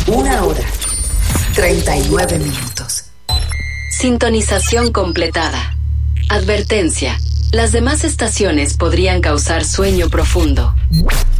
1 hora, 39 minutos. Sintonización completada. Advertencia. Las demás estaciones podrían causar sueño profundo.